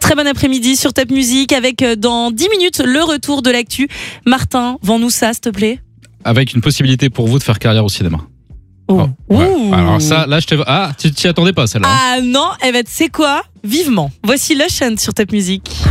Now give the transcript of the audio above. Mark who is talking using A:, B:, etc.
A: Très bon après-midi sur Top Music avec dans 10 minutes le retour de l'actu. Martin, vends-nous ça s'il te plaît.
B: Avec une possibilité pour vous de faire carrière au cinéma.
A: Oh.
B: Ouais.
A: Ouh.
B: Alors ça, là, tu t'y attendais pas celle-là.
A: Ah non, eh ben tu sais quoi ? Vivement. Voici Lush sur Top Music.